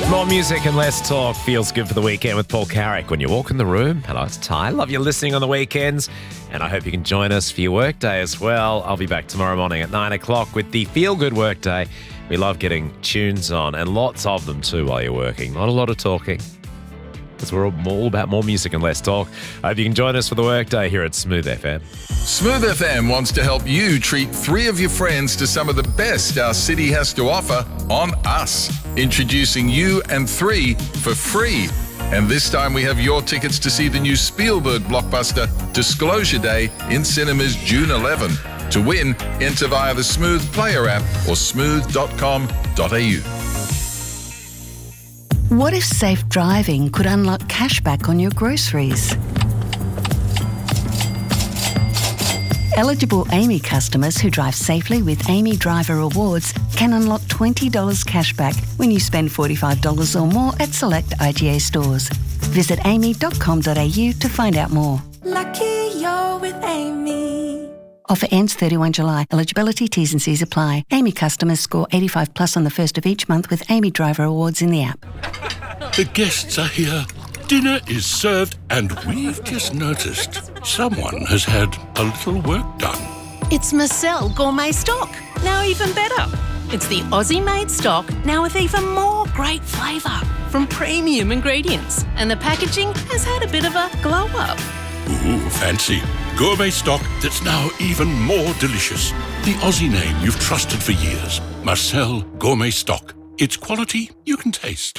More music and less talk feels good for the weekend with Paul Carrick. When you walk in the room, hello, it's Ty. Love you listening on the weekends, and I hope you can join us for your workday as well. I'll be back tomorrow morning at 9 o'clock with the Feel Good Workday. We love getting tunes on, and lots of them too while you're working. Not a lot of talking, because we're all about more music and less talk. I hope you can join us for the workday here at Smooth FM. Smooth FM wants to help you treat 3 of your friends to some of the best our city has to offer on us. Introducing You and 3 for free. And this time we have your tickets to see the new Spielberg blockbuster Disclosure Day in cinemas June 11. To win, enter via the Smooth Player app or smooth.com.au. What if safe driving could unlock cashback on your groceries? Eligible Amy customers who drive safely with Amy Driver Rewards can unlock $20 cashback when you spend $45 or more at select IGA stores. Visit amy.com.au to find out more. Lucky you're with Amy. Offer ends 31 July. Eligibility, T's and C's apply. Amy customers score 85 plus on the first of each month with Amy Driver Awards in the app. The guests are here. Dinner is served, and we've just noticed someone has had a little work done. It's Marcel Gourmet Stock, now even better. It's the Aussie-made stock, now with even more great flavour from premium ingredients. And the packaging has had a bit of a glow-up. Ooh, fancy. Gourmet stock that's now even more delicious. The Aussie name you've trusted for years. Marcel Gourmet Stock. It's quality you can taste.